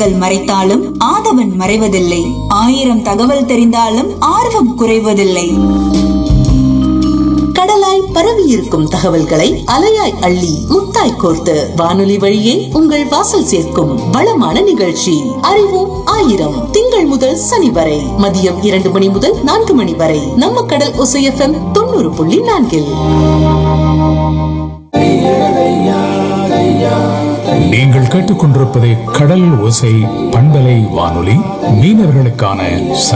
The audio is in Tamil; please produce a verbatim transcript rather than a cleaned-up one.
கண்கள் மறைத்தாலும் ஆதவன் மறைவதில்லை. ஆயிரம் தகவல் தெரிந்தாலும் ஆர்வம் குறைவதில்லை. கடலாய் பரவி இருக்கும் தகவல்களை அலையாய் அள்ளி முத்தாய் கோர்த்து வானொலி வழியே உங்கள் வாசல் சேர்க்கும் வளமான நிகழ்ச்சி அறிவோம் ஆயிரம். திங்கள் முதல் சனி வரை மதியம் இரண்டு மணி முதல் நான்கு மணி வரை நம்ம கடல் ஒசை எஃப்எம் தொண்ணூறு புள்ளி நான்கில். நீங்கள் கேட்டுக்கொண்டிருப்பது கடல் ஓசை பண்பலை வானொலி, மீனவர்களுக்கான